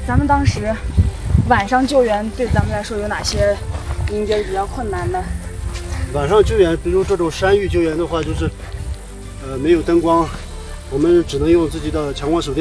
咱们当时晚上救援对咱们来说有哪些您觉得比较困难的？ 晚上救援，比如这种山域救援的话，就是没有灯光，我们只能用自己的强光手电。